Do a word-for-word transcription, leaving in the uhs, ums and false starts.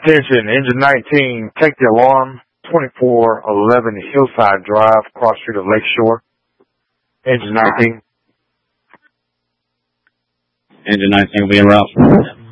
Attention, engine nineteen, take the alarm, twenty-four eleven Hillside Drive, cross street of Lakeshore. Engine nineteen. Engine nineteen will be en route.